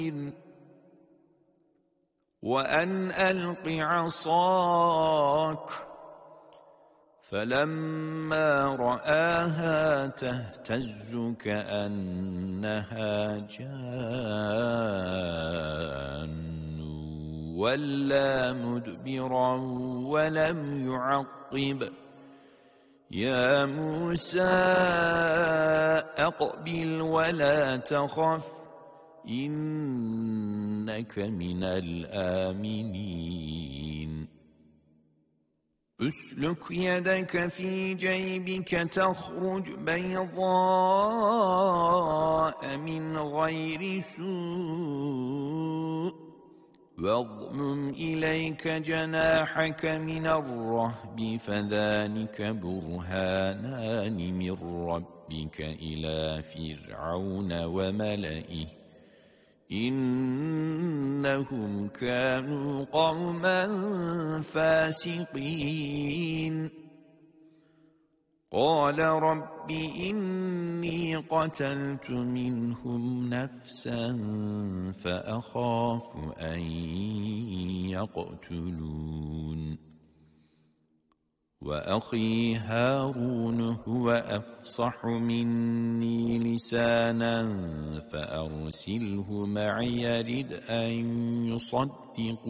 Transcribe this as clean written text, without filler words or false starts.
وأن ألق عصاك فلما رآها تهتز كأنها جان ولا مدبرا ولم يعقب يا موسى أقبل ولا تخف إنك من الآمنين أسلك يدك في جيبك تخرج بيضاء من غير سوء واضمم إليك جناحك من الرهب فذلك برهانان من ربك إلى فرعون وملئه إنهم كانوا قوما فاسقين قال رب إني قتلت منهم نفسا فأخاف أن يقتلون وأخي هارون هو أفصح مني لسانا فأرسله معي يرد أن يصدقون